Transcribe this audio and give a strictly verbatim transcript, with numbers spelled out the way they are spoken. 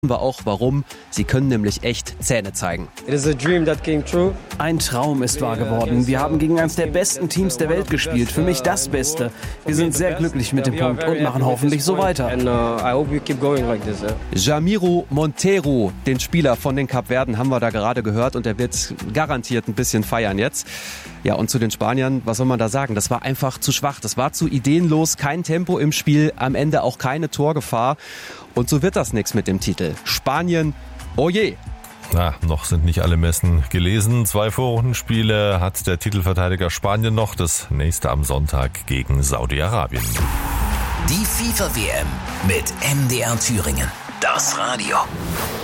wir auch, warum. Sie können nämlich echt Zähne zeigen. It is a dream that came true. Ein Traum ist wahr geworden. Wir haben gegen eines der besten Teams der Welt gespielt. Für mich das Beste. Wir sind sehr glücklich mit dem Punkt und machen hoffentlich so weiter. And uh, I hope we keep going like this. Yeah? Jamiro Monteiro, den Spieler von den Kapverden, haben wir da gerade gehört und er wird garantiert ein bisschen feiern jetzt. Ja, und zu den Spaniern, was soll man da sagen? Das war einfach zu schwach, das war zu ideenlos, kein Tempo im Spiel, am Ende auch keine Torgefahr. Und so wird das nichts mit dem Titel. Spanien, oh je. Na, noch sind nicht alle Messen gelesen. Zwei Vorrundenspiele hat der Titelverteidiger Spanien noch. Das nächste am Sonntag gegen Saudi-Arabien. Die FIFA-W M mit M D R Thüringen. Das Radio.